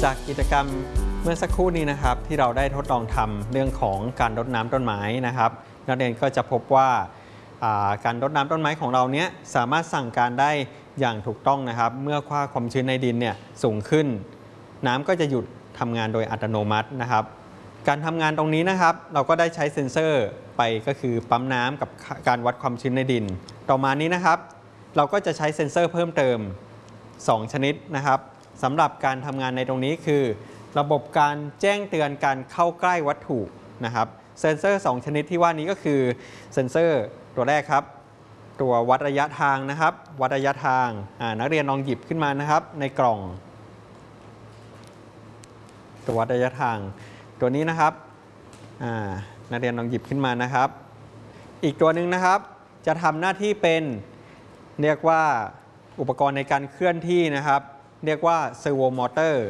จากกิจกรรมเมื่อสักครู่นี้นะครับที่เราได้ทดลองทำเรื่องของการรดน้ำต้นไม้นะครับนักเรียนก็จะพบว่าการรดน้ำต้นไม้ของเราเนี้ยสามารถสั่งการได้อย่างถูกต้องนะครับเมื่อค่าความชื้นในดินเนี่ยสูงขึ้นน้ำก็จะหยุดทำงานโดยอัตโนมัตินะครับการทำงานตรงนี้นะครับเราก็ได้ใช้เซ็นเซอร์ไปก็คือปั๊มน้ำกับการวัดความชื้นในดินต่อมานี้นะครับเราก็จะใช้เซ็นเซอร์เพิ่มเติม2ชนิดนะครับสำหรับการทำงานในตรงนี้คือระบบการแจ้งเตือนการเข้าใกล้วัตถุนะครับเซ็นเซอร์2ชนิดที่ว่านี้ก็คือเซ็นเซอร์ตัวแรกครับตัววัดระยะทางนะครับวัดระยะทางนักเรียนลองหยิบขึ้นมานะครับในกล่องตัววัดระยะทางตัวนี้นะครับนักเรียนลองหยิบขึ้นมานะครับอีกตัวหนึ่งนะครับจะทำหน้าที่เป็นเรียกว่าอุปกรณ์ในการเคลื่อนที่นะครับเรียกว่าเซอร์โวมอเตอร์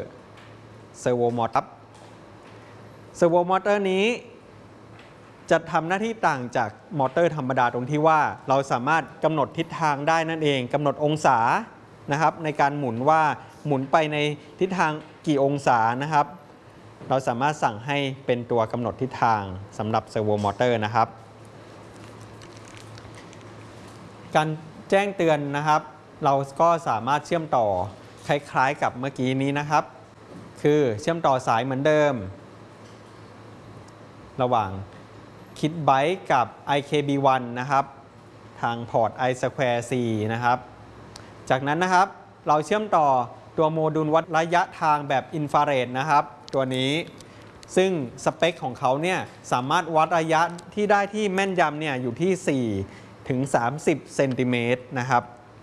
นี้จะทำหน้าที่ต่างจากมอเตอร์ธรรมดาตรงที่ว่าเราสามารถกำหนดทิศทางได้นั่นเองกำหนดองศานะครับในการหมุนว่าหมุนไปในทิศทางกี่องศานะครับเราสามารถสั่งให้เป็นตัวกำหนดทิศทางสำหรับเซอร์โวมอเตอร์นะครับการแจ้งเตือนนะครับเราก็สามารถเชื่อมต่อคล้ายๆกับเมื่อกี้นี้นะครับคือเชื่อมต่อสายเหมือนเดิมระหว่างKitByte กับ IKB1 นะครับทางพอร์ต I2C นะครับจากนั้นนะครับเราเชื่อมต่อตัวโมดูลวัดระยะทางแบบอินฟราเรดนะครับตัวนี้ซึ่งสเปคของเขาเนี่ยสามารถวัดระยะที่ได้ที่แม่นยำเนี่ยอยู่ที่4ถึง30เซนติเมตรนะครับ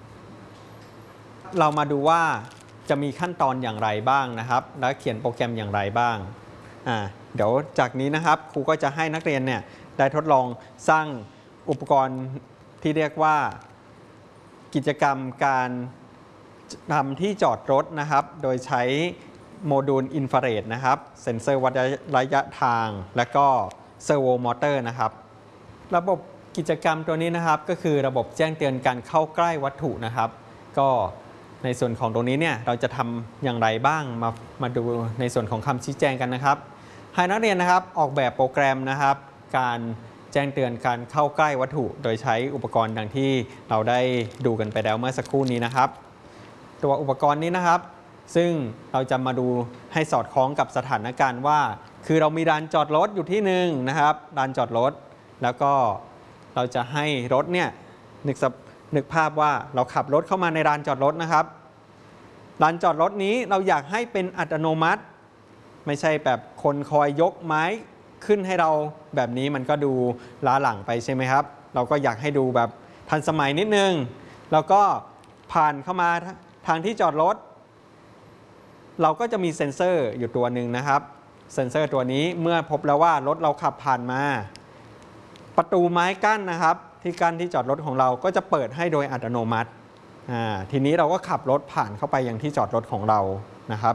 เรามาดูว่าจะมีขั้นตอนอย่างไรบ้างนะครับและเขียนโปรแกรมอย่างไรบ้างเดี๋ยวจากนี้นะครับครูก็จะให้นักเรียนเนี่ยได้ทดลองสร้างอุปกรณ์ที่เรียกว่ากิจกรรมการทำที่จอดรถนะครับโดยใช้โมดูลอินฟราเรดนะครับเซ็นเซอร์วัดระยะทางและก็เซอร์โวมอเตอร์นะครับระบบกิจกรรมตัวนี้นะครับก็คือระบบแจ้งเตือนการเข้าใกล้วัตถุนะครับก็ในส่วนของตรงนี้เนี่ยเราจะทำอย่างไรบ้างมาดูในส่วนของคำชี้แจงกันนะครับให้นักเรียนนะครับออกแบบโปรแกรมนะครับการแจ้งเตือนการเข้าใกล้วัตถุโดยใช้อุปกรณ์ดังที่เราได้ดูกันไปแล้วเมื่อสักครู่นี้นะครับตัวอุปกรณ์นี้นะครับซึ่งเราจะมาดูให้สอดคล้องกับสถานการณ์ว่าคือเรามีลานจอดรถอยู่ที่หนึ่งนะครับลานจอดรถแล้วก็เราจะให้รถเนี่ยนึกภาพว่าเราขับรถเข้ามาในลานจอดรถนะครับลานจอดรถนี้เราอยากให้เป็นอัตโนมัติไม่ใช่แบบคนคอยยกไม้ขึ้นให้เราแบบนี้มันก็ดูล้าหลังไปใช่ไหมครับเราก็อยากให้ดูแบบทันสมัยนิดนึงแล้วก็ผ่านเข้ามาทางที่จอดรถเราก็จะมีเซ็นเซอร์อยู่ตัวหนึ่งนะครับเซ็นเซอร์ตัวนี้เมื่อพบแล้วว่ารถเราขับผ่านมาประตูไม้กั้นนะครับที่กั้นที่จอดรถของเราก็จะเปิดให้โดยอัตโนมัติทีนี้เราก็ขับรถผ่านเข้าไปยังที่จอดรถของเรานะครับ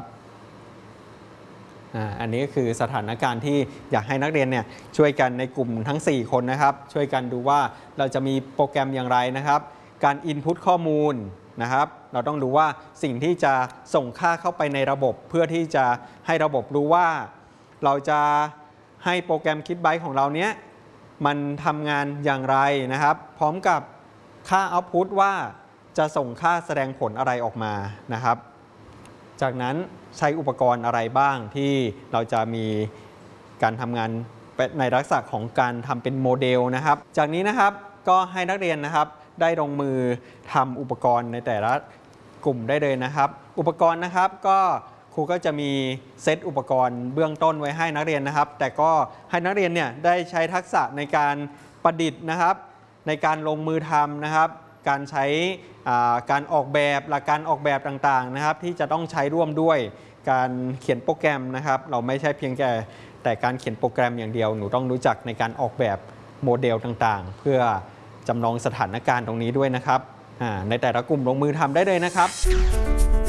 อันนี้ก็คือสถานการณ์ที่อยากให้นักเรียนเนี่ยช่วยกันในกลุ่มทั้ง4คนนะครับช่วยกันดูว่าเราจะมีโปรแกรมอย่างไรนะครับการ input ข้อมูลนะครับเราต้องดูว่าสิ่งที่จะส่งค่าเข้าไปในระบบเพื่อที่จะให้ระบบรู้ว่าเราจะให้โปรแกรมKitByteของเราเนี้ยมันทำงานอย่างไรนะครับพร้อมกับค่า output ว่าจะส่งค่าแสดงผลอะไรออกมานะครับจากนั้นใช้อุปกรณ์อะไรบ้างที่เราจะมีการทำงานในลักษณะของการทำเป็นโมเดลนะครับจากนี้นะครับก็ให้นักเรียนนะครับได้ลงมือทำอุปกรณ์ในแต่ละกลุ่มได้เลยนะครับอุปกรณ์นะครับก็ครูก็จะมีเซตอุปกรณ์เบื้องต้นไว้ให้นักเรียนนะครับแต่ก็ให้นักเรียนเนี่ยได้ใช้ทักษะในการประดิษฐ์นะครับในการลงมือทำนะครับการใช้การออกแบบหลักการออกแบบต่างๆนะครับที่จะต้องใช้ร่วมด้วยการเขียนโปรแกรมนะครับเราไม่ใช่เพียงแต่การเขียนโปรแกรมอย่างเดียวหนูต้องรู้จักในการออกแบบโมเดลต่างๆเพื่อจำลองสถานการณ์ตรงนี้ด้วยนะครับในแต่ละกลุ่มลงมือทำได้เลยนะครับ